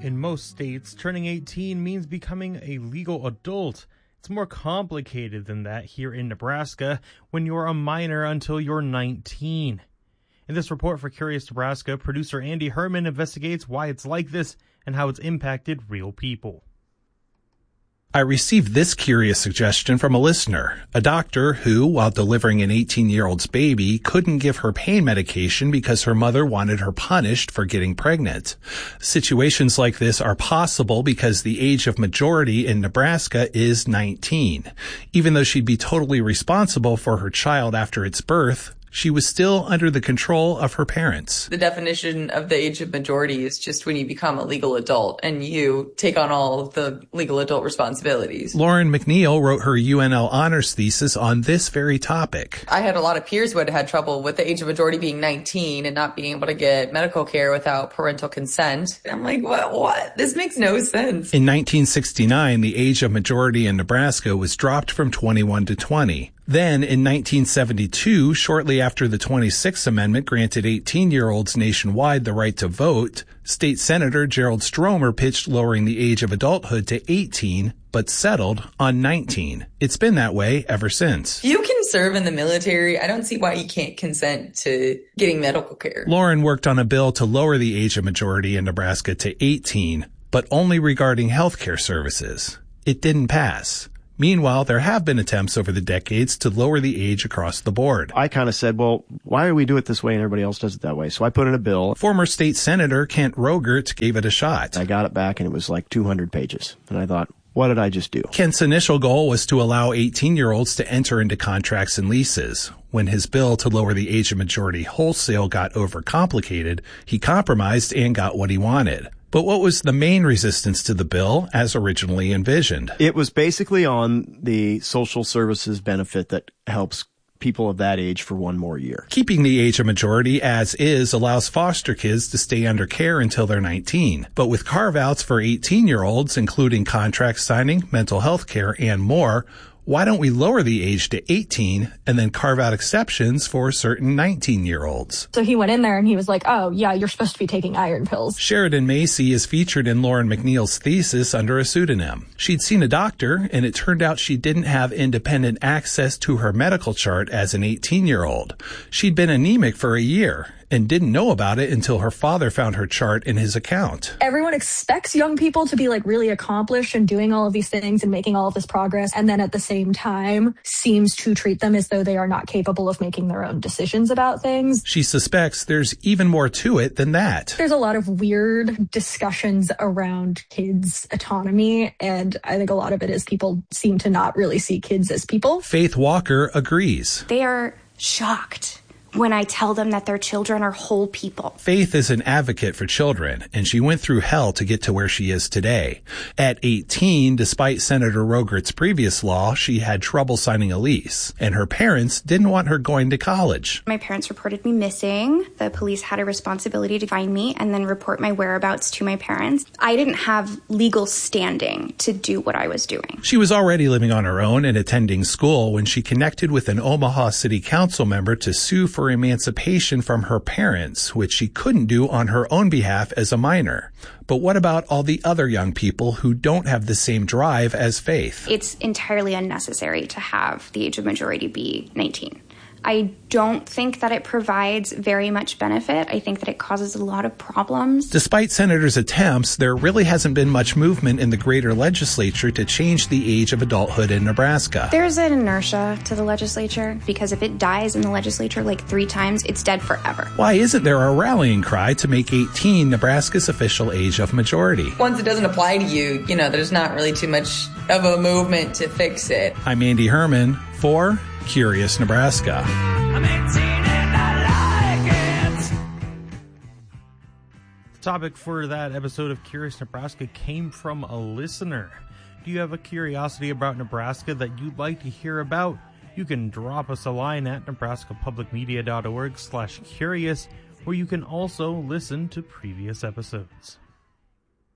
In most states, turning 18 means becoming a legal adult. It's more complicated than that here in Nebraska when you're a minor until you're 19. In this report for Curious Nebraska, producer Andy Herman investigates why it's like this and how it's impacted real people. I received this curious suggestion from a listener, a doctor who, while delivering an 18-year-old's baby, couldn't give her pain medication because her mother wanted her punished for getting pregnant. Situations like this are possible because the age of majority in Nebraska is 19. Even though she'd be totally responsible for her child after its birth, she was still under the control of her parents. The definition of the age of majority is just when you become a legal adult and you take on all of the legal adult responsibilities. Lauren McNeil wrote her UNL honors thesis on this very topic. I had a lot of peers who had had trouble with the age of majority being 19 and not being able to get medical care without parental consent. I'm like, what? This makes no sense. In 1969, the age of majority in Nebraska was dropped from 21 to 20. Then, in 1972, shortly after the 26th Amendment granted 18-year-olds nationwide the right to vote, State Senator Gerald Stromer pitched lowering the age of adulthood to 18, but settled on 19. It's been that way ever since. You can serve in the military. I don't see why you can't consent to getting medical care. Lauren worked on a bill to lower the age of majority in Nebraska to 18, but only regarding health care services. It didn't pass. Meanwhile, there have been attempts over the decades to lower the age across the board. I kind of said, well, why do we do it this way and everybody else does it that way? So I put in a bill. Former state senator Kent Rogert gave it a shot. I got it back and it was like 200 pages. And I thought, what did I just do? Kent's initial goal was to allow 18-year-olds to enter into contracts and leases. When his bill to lower the age of majority wholesale got overcomplicated, he compromised and got what he wanted. But what was the main resistance to the bill as originally envisioned? It was basically on the social services benefit that helps people of that age for one more year. Keeping the age of majority as is allows foster kids to stay under care until they're 19. But with carve-outs for 18-year-olds, including contract signing, mental health care, and more, why don't we lower the age to 18 and then carve out exceptions for certain 19-year-olds? So he went in there and he was like, oh, yeah, you're supposed to be taking iron pills. Sheridan Macy is featured in Lauren McNeil's thesis under a pseudonym. She'd seen a doctor, and it turned out she didn't have independent access to her medical chart as an 18-year-old. She'd been anemic for a year and didn't know about it until her father found her chart in his account. Everyone expects young people to be like really accomplished and doing all of these things and making all of this progress, and then at the same time seems to treat them as though they are not capable of making their own decisions about things. She suspects there's even more to it than that. There's a lot of weird discussions around kids' autonomy, and I think a lot of it is people seem to not really see kids as people. Faith Walker agrees. They are shocked when I tell them that their children are whole people. Faith is an advocate for children, and she went through hell to get to where she is today. At 18, despite Senator Rogert's previous law, she had trouble signing a lease, and her parents didn't want her going to college. My parents reported me missing. The police had a responsibility to find me and then report my whereabouts to my parents. I didn't have legal standing to do what I was doing. She was already living on her own and attending school when she connected with an Omaha City Council member to sue for emancipation from her parents, which she couldn't do on her own behalf as a minor. But what about all the other young people who don't have the same drive as Faith? It's entirely unnecessary to have the age of majority be 19. I don't think that it provides very much benefit. I think that it causes a lot of problems. Despite senators' attempts, there really hasn't been much movement in the greater legislature to change the age of adulthood in Nebraska. There's an inertia to the legislature because if it dies in the legislature like 3 times, it's dead forever. Why isn't there a rallying cry to make 18 Nebraska's official age of majority? Once it doesn't apply to you, there's not really too much of a movement to fix it. I'm Andy Herman for Curious Nebraska. I'm 18 and I like it. The topic for that episode of Curious Nebraska came from a listener. Do you have a curiosity about Nebraska that you'd like to hear about? You can drop us a line at nebraskapublicmedia.org/curious, where you can also listen to previous episodes.